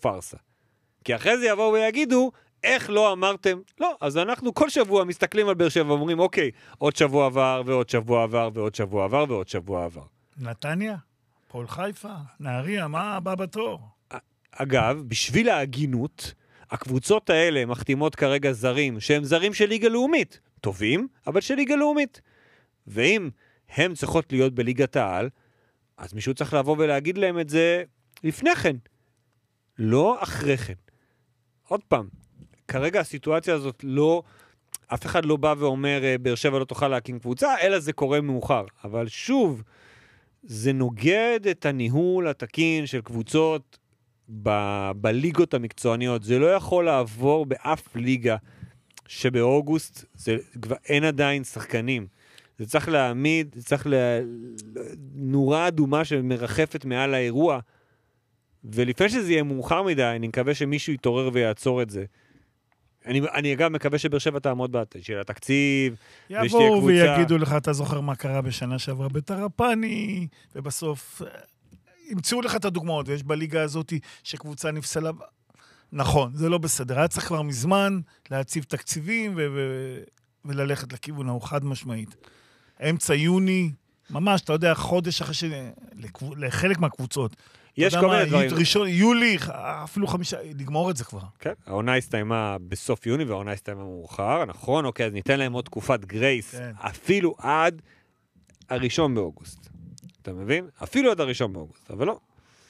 פרסה. כי אחרי זה יבואו ויגידו, איך לא אמרתם? לא, אז אנחנו כל שבוע מסתכלים על באר שבע ואומרים, אוקיי, עוד שבוע עבר, ועוד שבוע עבר, ועוד שבוע עבר, ועוד שבוע עבר. נתניה, פועל חיפה, נהריה, מה הבא בתור? אגב, בשביל ההגינות, הקבוצות האלה מחתימות כרגע זרים, שהם זרים של ליגה לאומית. טובים, אבל של ליגה לאומית. ואם הם צריכות להיות בליגת העל, אז מישהו צריך לבוא ולהגיד להם את זה לפני כן. לא אחרי כן. עוד פעם, כרגע הסיטואציה הזאת לא, אף אחד לא בא ואומר, באר שבע לא תוכל להקים קבוצה, אלא זה קורה מאוחר. אבל שוב, זה נוגד את הניהול התקין של קבוצות בליגות המקצועניות. זה לא יכול לעבור באף ליגה שבאוגוסט כבר אין עדיין שחקנים. זה צריך להעמיד, זה צריך נורה אדומה שמרחפת מעל האירוע, ולפני שזה יהיה מאוחר מדי, אני מקווה שמישהו יתעורר ויעצור את זה. אני אגב מקווה שבאר שבע תעמוד של התקציב, יבואו ויגידו לך, אתה זוכר מה קרה בשנה שעברה בטרפני, ובסוף ימצאו לך את הדוגמאות, ויש בליגה הזאת שקבוצה נפסלה. נכון, זה לא בסדר. היה צריך כבר מזמן להציב תקציבים וללכת לכיוון ההוא חד משמעית. אמצע יוני, ממש, אתה יודע, חודש אחרי לחלק מהקבוצות. יש כל מיני דברים. ראשון, יולי, אפילו 5, לגמור את זה כבר. כן, העונה הסתיימה בסוף יוני, והעונה הסתיימה מאוחר, נכון? אוקיי, אז ניתן להם עוד תקופת גרייס, אפילו עד הראשון באוגוסט. אתה מבין? אפילו עד הראשון באוגוסט, אבל לא.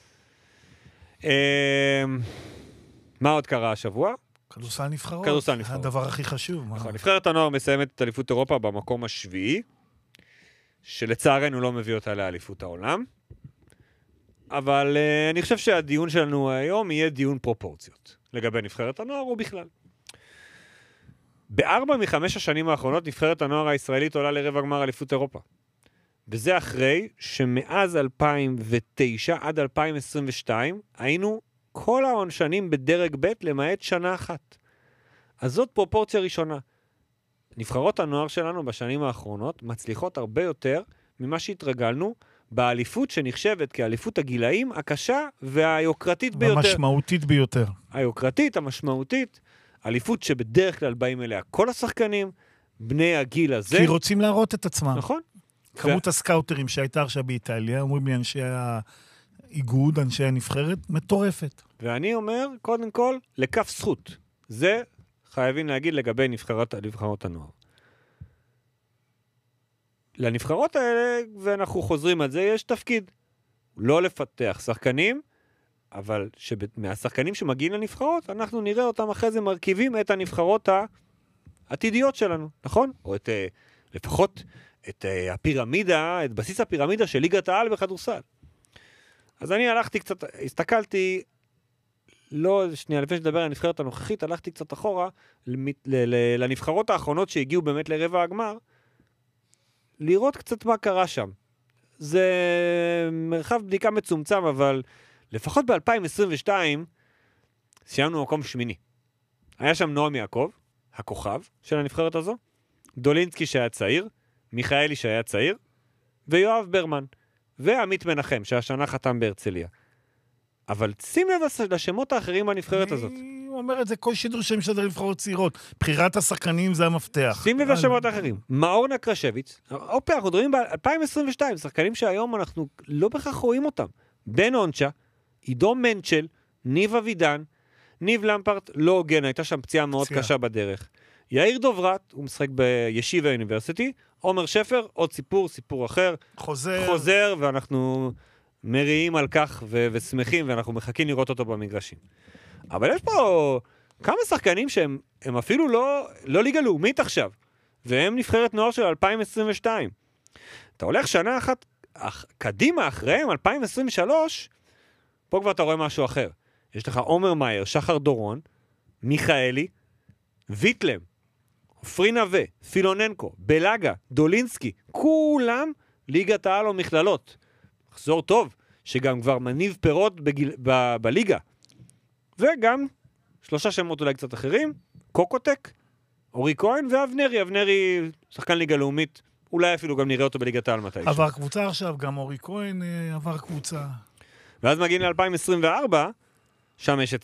מה עוד קרה השבוע? כדורסל נבחרות. כדורסל נבחרות. הדבר הכי חשוב. נכון, נבחרת הנוער מסיימת את אליפות אירופה במקום השביעי, שלצערנו לא מביא אותה לאליפות העולם. אבל אני חושב שהדיון שלנו היום יהיה דיון פרופורציות, לגבי נבחרת הנוער ובכלל. ב4 מ5 השנים האחרונות, נבחרת הנוער הישראלית עולה לרבע גמר אליפות אירופה. וזה אחרי שמאז 2009 עד 2022, היינו כל השנים בדרג ב' למעט שנה אחת. אז זאת פרופורציה ראשונה. נבחרות הנוער שלנו בשנים האחרונות מצליחות הרבה יותר ממה שהתרגלנו, באליפות שנחשבת כאליפות הגילאים הקשה והיוקרתית ביותר. המשמעותית ביותר. היוקרתית, המשמעותית, אליפות שבדרך כלל באים אליה כל השחקנים, בני הגיל הזה. כי רוצים להראות את עצמם. נכון. כמות הסקאוטרים שהייתה עכשיו באיטליה, אומרים לי אנשי האיגוד, אנשי הנבחרת, מטורפת. ואני אומר, קודם כל, לכף זכות. זה חייבים להגיד לגבי נבחרות הנוער. לנבחרות האלה, ואנחנו חוזרים על זה, יש תפקיד. לא לפתח שחקנים, אבל מהשחקנים שמגיעים לנבחרות, אנחנו נראה אותם אחרי זה מרכיבים את הנבחרות העתידיות שלנו, נכון? או לפחות את הפירמידה, את בסיס הפירמידה של ליגת העל בכדורסל. אז אני הלכתי קצת, הסתכלתי, לא שנייה, לפני שדבר על הנבחרת הנוכחית, הלכתי קצת אחורה, לנבחרות האחרונות שהגיעו באמת לרבע הגמר, לראות קצת מה קרה שם. זה מרחב בדיקה מצומצם, אבל לפחות ב-2022 סיימנו מקום שמיני. היה שם נועם יעקב, הכוכב של הנבחרת הזו, דולינסקי שהיה צעיר, מיכאלי שהיה צעיר, ויואב ברמן, ועמית מנחם, שהשנה חתם בהרצליה. אבל שים לב לשמות האחרים בנבחרת הזאת. אני אומר את זה, כל שידור שהם משדר נבחרות צעירות. בחירת השחקנים זה המפתח. שים לב לשמות האחרים. מאור נקרשביץ, אופה, אנחנו מדברים ב-2022, שחקנים שהיום אנחנו לא בכך רואים אותם. בן אונצ'ה, עידו מנצ'ל, ניב אבידן, ניב למפרט, לא הוגן, הייתה שם פציעה מאוד קשה בדרך. יאיר דוברת, הוא משחק בישיבה אוניברסיטי, עומר שפר, עוד סיפור אחר. חוזר, ואנחנו מריעים על כך ושמחים, ואנחנו מחכים לראות אותו במגרשים. אבל יש פה כמה שחקנים שהם אפילו לא ליגה לאומית עכשיו, והם נבחרת נוער של 2022. אתה הולך שנה אחת קדימה אחריהם, 2023, פה כבר אתה רואה משהו אחר. יש לך עומר מאייר, שחר דורון, מיכאלי, ויטלם, פרינה פילוננקו, בלגה, דולינסקי, כולם ליגת העל או מכללות. מחזור טוב, שגם כבר מניב פירות בליגה. וגם 3 שמות אולי קצת אחרים, קוקוטק, אורי כהן ואבנרי. אבנרי שחקן ליגה לאומית, אולי אפילו גם נראה אותו בליגת העל מתישהו. עבר קבוצה עכשיו, גם אורי כהן עבר קבוצה. ואז מגיעים ל-2024, שם יש את